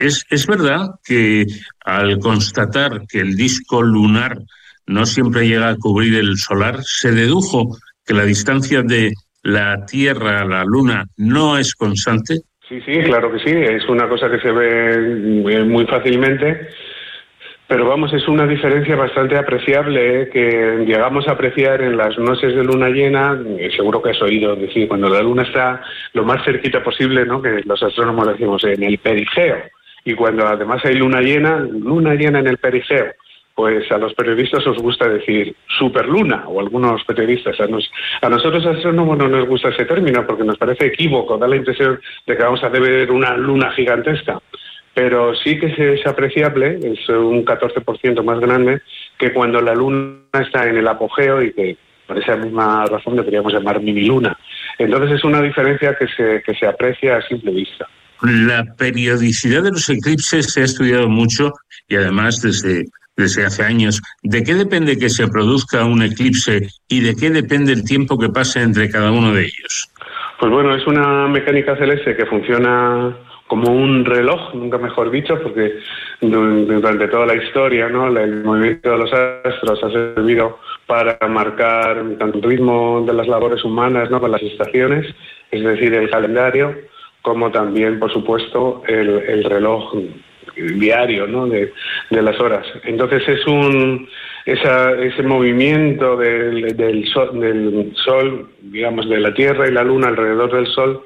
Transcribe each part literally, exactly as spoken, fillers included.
Es, es verdad que al constatar que el disco lunar no siempre llega a cubrir el solar, se dedujo que la distancia de la Tierra a la Luna no es constante. Sí, sí, claro que sí, es una cosa que se ve muy fácilmente, pero vamos, es una diferencia bastante apreciable, ¿eh? Que llegamos a apreciar en las noches de luna llena. Seguro que has oído decir, cuando la luna está lo más cerquita posible, ¿no? Que los astrónomos decimos en el perigeo, y cuando además hay luna llena, luna llena en el perigeo, pues a los periodistas os gusta decir superluna, o algunos periodistas. A, nos, a nosotros astrónomos no nos gusta ese término porque nos parece equívoco, da la impresión de que vamos a ver una luna gigantesca. Pero sí que es apreciable, es un catorce por ciento más grande que cuando la luna está en el apogeo, y que por esa misma razón deberíamos llamar mini luna. Entonces es una diferencia que se, que se aprecia a simple vista. La periodicidad de los eclipses se ha estudiado mucho y además desde, desde hace años. ¿De qué depende que se produzca un eclipse y de qué depende el tiempo que pase entre cada uno de ellos? Pues bueno, es una mecánica celeste que funciona como un reloj, nunca mejor dicho, porque durante toda la historia, ¿no?, el movimiento de los astros ha servido para marcar tanto el ritmo de las labores humanas, ¿no?, con las estaciones, es decir, el calendario, como también, por supuesto, el, el reloj diario, ¿no?, de, de las horas. Entonces es un esa, ese movimiento del, del, sol, del sol, digamos, de la Tierra y la Luna alrededor del Sol,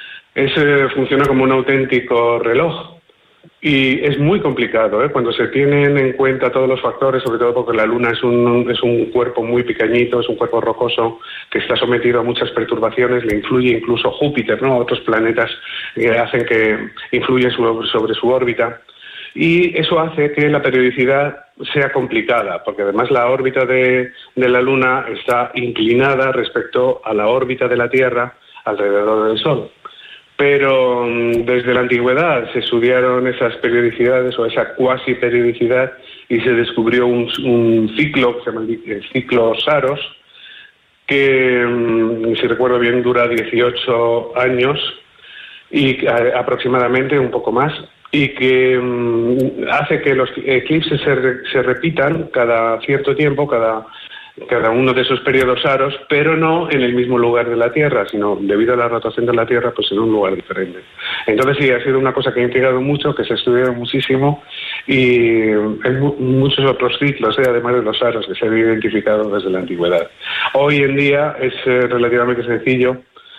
ese funciona como un auténtico reloj. Y es muy complicado, ¿eh? Cuando se tienen en cuenta todos los factores, sobre todo porque la Luna es un, es un cuerpo muy pequeñito, es un cuerpo rocoso que está sometido a muchas perturbaciones, le influye incluso Júpiter, ¿no?, otros planetas que hacen que influyen sobre, sobre su órbita. Y eso hace que la periodicidad sea complicada, porque además la órbita de, de la Luna está inclinada respecto a la órbita de la Tierra alrededor del Sol. Pero desde la antigüedad se estudiaron esas periodicidades o esa cuasi periodicidad y se descubrió un, un ciclo que se llama el ciclo Saros, que, si recuerdo bien, dura dieciocho años y aproximadamente, un poco más, y que um, hace que los eclipses se, re, se repitan cada cierto tiempo, cada cada uno de esos periodos saros, pero no en el mismo lugar de la Tierra, sino debido a la rotación de la Tierra, pues en un lugar diferente. Entonces sí, ha sido una cosa que ha intrigado mucho, que se ha estudiado muchísimo, y hay mu muchos otros ciclos, ¿eh?, además de los saros, que se han identificado desde la antigüedad. Hoy en día es eh, relativamente sencillo,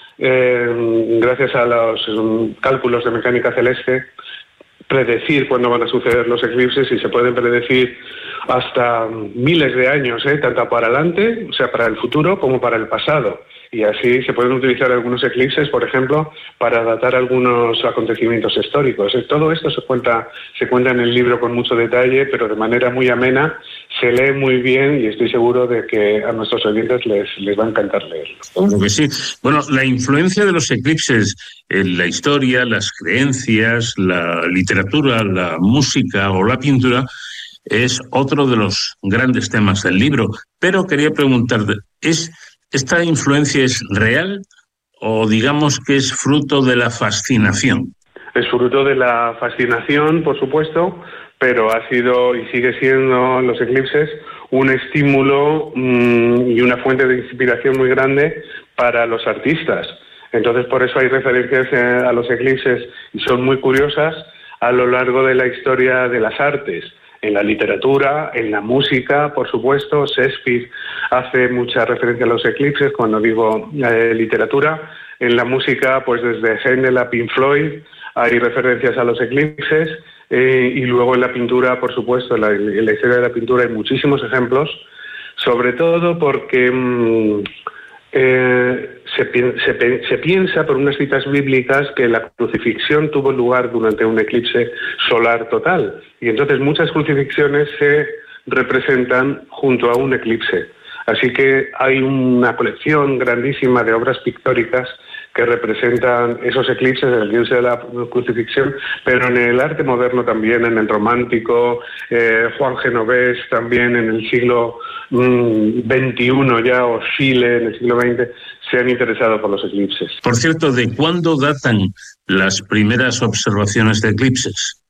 eh, gracias a los um, cálculos de mecánica celeste, predecir cuándo van a suceder los eclipses, y se pueden predecir hasta miles de años, ¿eh?, tanto para adelante, o sea, para el futuro, como para el pasado. Y así se pueden utilizar algunos eclipses, por ejemplo, para datar algunos acontecimientos históricos. Todo esto se cuenta, se cuenta en el libro con mucho detalle, pero de manera muy amena, se lee muy bien, y estoy seguro de que a nuestros oyentes les, les va a encantar leerlo. Claro que sí. Bueno, la influencia de los eclipses en la historia, las creencias, la literatura, la música o la pintura es otro de los grandes temas del libro. Pero quería preguntarte, ¿es esta influencia es real o digamos que es fruto de la fascinación? Es fruto de la fascinación, por supuesto, pero ha sido y sigue siendo los eclipses un estímulo mmm, y una fuente de inspiración muy grande para los artistas. Entonces, por eso hay referencias a los eclipses, y son muy curiosas a lo largo de la historia de las artes. En la literatura, en la música, por supuesto, Shakespeare hace mucha referencia a los eclipses. Cuando digo eh, literatura, en la música, pues desde Händel a Pink Floyd hay referencias a los eclipses, eh, y luego en la pintura, por supuesto, en la, en la historia de la pintura hay muchísimos ejemplos, sobre todo porque mmm, eh, se, se, se piensa por unas citas bíblicas que la crucifixión tuvo lugar durante un eclipse solar total, y entonces muchas crucifixiones se representan junto a un eclipse. Así que hay una colección grandísima de obras pictóricas que representan esos eclipses, el eclipse de la crucifixión, pero en el arte moderno también, en el romántico, eh, Juan Genovés también en el siglo mmm, veintiuno ya, o Chile en el siglo veinte, se han interesado por los eclipses. Por cierto, ¿de cuándo datan las primeras observaciones de eclipses?